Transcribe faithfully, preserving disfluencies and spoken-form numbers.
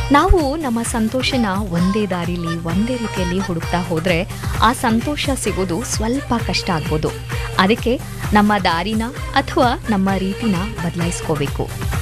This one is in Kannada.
ನಾವು ನಮ್ಮ ಸಂತೋಷನ ಒಂದೇ ದಾರಿಲಿ ಒಂದೇ ರೀತಿಯಲ್ಲಿ ಹುಡುಕ್ತಾ ಹೋದರೆ ಆ ಸಂತೋಷ ಸಿಗೋದು ಸ್ವಲ್ಪ ಕಷ್ಟ ಆಗ್ಬೋದು. ಅದಕ್ಕೆ ನಮ್ಮ ದಾರಿನ ಅಥವಾ ನಮ್ಮ ರೀತಿನ ಬದಲಾಯಿಸ್ಕೋಬೇಕು.